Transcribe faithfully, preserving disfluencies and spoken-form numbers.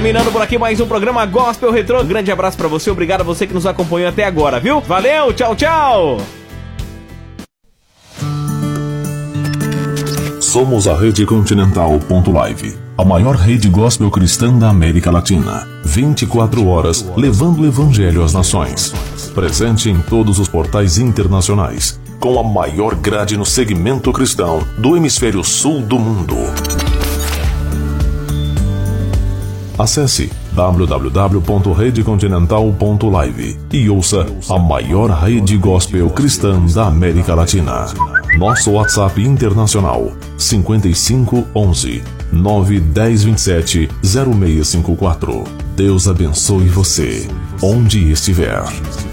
Terminando por aqui mais um programa Gospel Retrô. Um grande abraço pra você, obrigado a você que nos acompanhou até agora, viu? Valeu, tchau, tchau! Somos a Rede Continental ponto live, a maior rede gospel cristã da América Latina. vinte e quatro horas levando o evangelho às nações. Presente em todos os portais internacionais, com a maior grade no segmento cristão do hemisfério sul do mundo. Acesse w w w ponto rede continental ponto live e ouça a maior rede gospel cristã da América Latina. Nosso WhatsApp internacional cinco cinco um um nove um zero dois sete zero seis cinco quatro. Deus abençoe você, onde estiver.